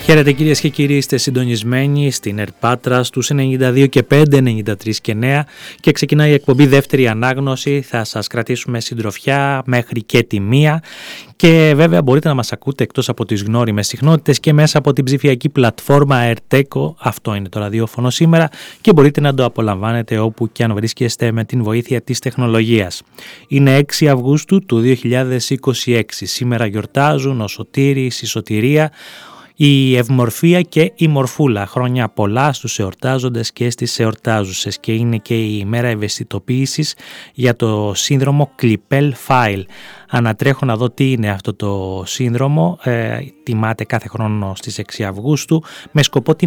Χαίρετε κυρίες και κύριοι, είστε συντονισμένοι στην Ερπάτρα στους 92 και 5, 93 και 9 και ξεκινάει η εκπομπή Δεύτερη Ανάγνωση. Θα σας κρατήσουμε συντροφιά μέχρι και τη 1 και βέβαια μπορείτε να μας ακούτε εκτός από τις γνώριμες συχνότητες και μέσα από την ψηφιακή πλατφόρμα Erteco, αυτό είναι το ραδιόφωνο σήμερα, και μπορείτε να το απολαμβάνετε όπου και αν βρίσκεστε με την βοήθεια της τεχνολογίας. Είναι 6 Αυγούστου του 2026, σήμερα γιορτάζουν ο Σωτήρης, η Σωτηρία, η Ευμορφία και η Μορφούλα. Χρόνια πολλά στους εορτάζοντες και στις εορτάζουσες, και είναι και η ημέρα ευαισθητοποίησης για το σύνδρομο Klippel-Feil. Ανατρέχω να δω τι είναι αυτό το σύνδρομο. Τιμάται κάθε χρόνο στις 6 Αυγούστου με σκοπό την